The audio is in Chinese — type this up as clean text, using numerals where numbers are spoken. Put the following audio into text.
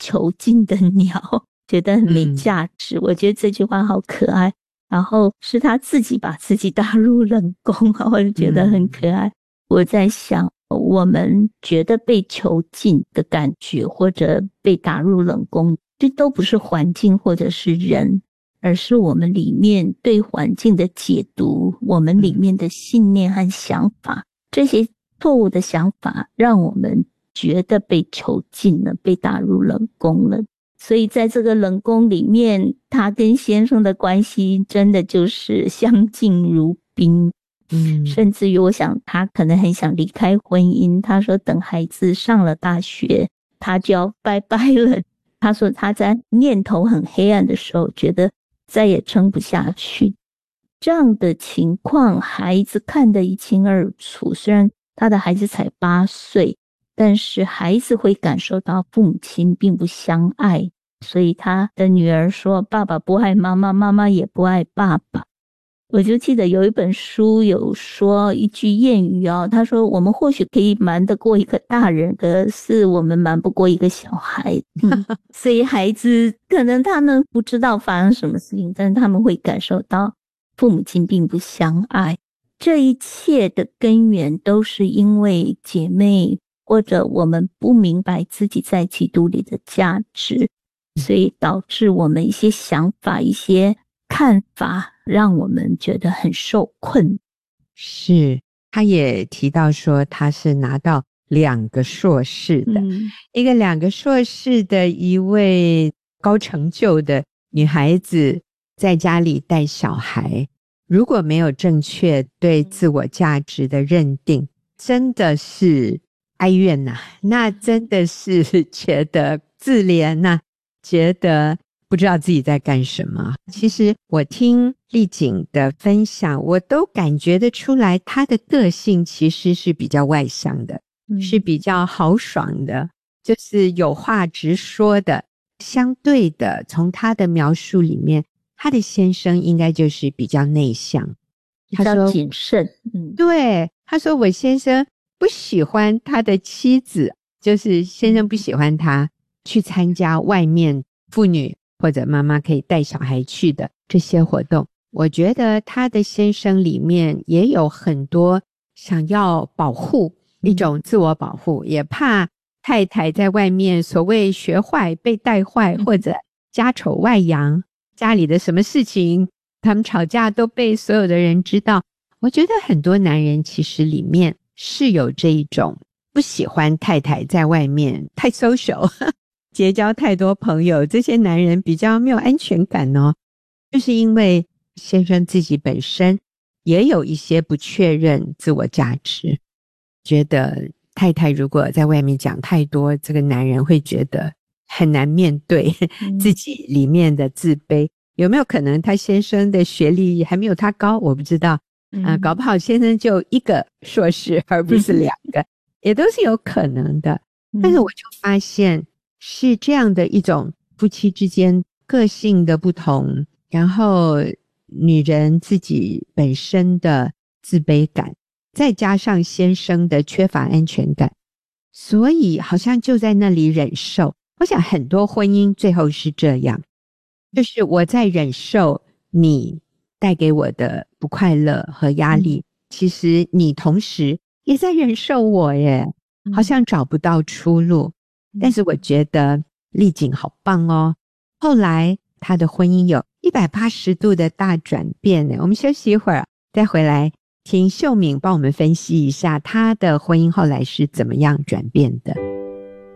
囚禁的鸟，觉得很没价值。我觉得这句话好可爱。然后是他自己把自己打入冷宫，我就觉得很可爱。我在想，我们觉得被囚禁的感觉，或者被打入冷宫，这都不是环境或者是人，而是我们里面对环境的解读，我们里面的信念和想法，这些错误的想法让我们觉得被囚禁了，被打入冷宫了。所以在这个冷宫里面，他跟先生的关系真的就是相敬如宾。甚至于我想他可能很想离开婚姻，他说等孩子上了大学他就要拜拜了。他说他在念头很黑暗的时候觉得再也撑不下去。这样的情况孩子看得一清二楚，虽然他的孩子才8岁，但是孩子会感受到父母亲并不相爱，所以他的女儿说爸爸不爱妈妈，妈妈也不爱爸爸。我就记得有一本书有说一句谚语他说我们或许可以瞒得过一个大人，可是我们瞒不过一个小孩。所以孩子可能他们不知道发生什么事情，但是他们会感受到父母亲并不相爱。这一切的根源都是因为姐妹或者我们不明白自己在基督里的价值，所以导致我们一些想法一些看法让我们觉得很受困。 是，他也提到说他是拿到2个硕士的，一个2个硕士的一位高成就的女孩子，在家里带小孩，如果没有正确对自我价值的认定，真的是哀怨呐，那真的是觉得自怜呐，觉得不知道自己在干什么。其实我听丽景的分享，我都感觉得出来她的个性其实是比较外向的，是比较豪爽的，就是有话直说的。相对的，从她的描述里面，她的先生应该就是比较内向， 比较谨慎。 对，他说我先生不喜欢他的妻子，就是先生不喜欢他去参加外面妇女或者妈妈可以带小孩去的这些活动。我觉得他的先生里面也有很多想要保护，一种自我保护，也怕太太在外面所谓学坏被带坏，或者家丑外扬，家里的什么事情他们吵架都被所有的人知道。我觉得很多男人其实里面是有这一种不喜欢太太在外面太 social 结交太多朋友，这些男人比较没有安全感就是因为先生自己本身也有一些不确认自我价值，觉得太太如果在外面讲太多，这个男人会觉得很难面对自己里面的自卑。有没有可能他先生的学历还没有他高，我不知道搞不好先生就1个硕士而不是2个也都是有可能的。但是我就发现是这样的一种夫妻之间个性的不同，然后女人自己本身的自卑感，再加上先生的缺乏安全感，所以好像就在那里忍受。我想很多婚姻最后是这样，就是我在忍受你带给我的不快乐和压力，其实你同时也在忍受我耶，好像找不到出路。但是我觉得丽景好棒后来她的婚姻有180度的大转变呢。我们休息一会儿，再回来听秀敏帮我们分析一下她的婚姻后来是怎么样转变的。